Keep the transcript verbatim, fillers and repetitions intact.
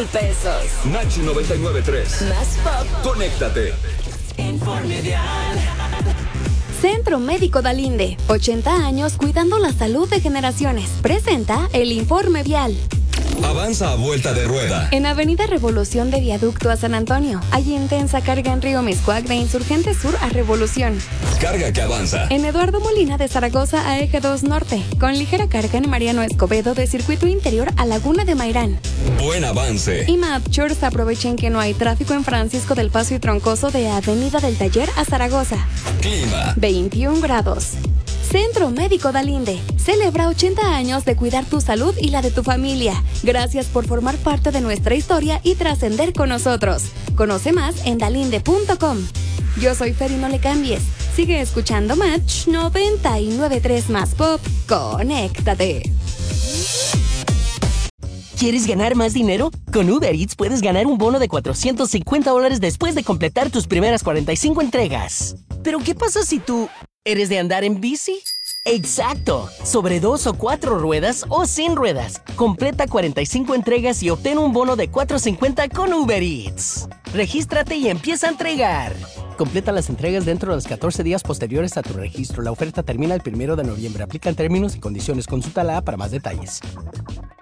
mil pesos. Nachi noventa y nueve punto tres. Más pop. Conéctate. Informe Vial. Centro Médico Dalinde, ochenta años cuidando la salud de generaciones. Presenta el Informe Vial. Avanza a vuelta de rueda. En Avenida Revolución de Viaducto a San Antonio. Hay intensa carga en Río Miscuac de Insurgente Sur a Revolución. Carga que avanza. En Eduardo Molina de Zaragoza a Eje dos Norte. Con ligera carga en Mariano Escobedo de Circuito Interior a Laguna de Mairán. Buen avance. Y Mapchurs aprovechen que no hay tráfico en Francisco del Paso y Troncoso de Avenida del Taller a Zaragoza. Clima. veintiún grados. Centro Médico Dalinde celebra ochenta años de cuidar tu salud y la de tu familia. Gracias por formar parte de nuestra historia y trascender con nosotros. Conoce más en dalinde punto com. Yo soy Fer y no le cambies. Sigue escuchando Match noventa y nueve punto tres más pop. Conéctate. ¿Quieres ganar más dinero? Con Uber Eats puedes ganar un bono de cuatrocientos cincuenta dólares después de completar tus primeras cuarenta y cinco entregas. ¿Pero qué pasa si tú eres de andar en bici? ¡Exacto! Sobre dos o cuatro ruedas o sin ruedas. Completa cuarenta y cinco entregas y obtén un bono de cuatrocientos cincuenta con Uber Eats. Regístrate y empieza a entregar. Completa las entregas dentro de los catorce días posteriores a tu registro. La oferta termina el primero de noviembre. Aplican términos y condiciones. Consulta la app para más detalles.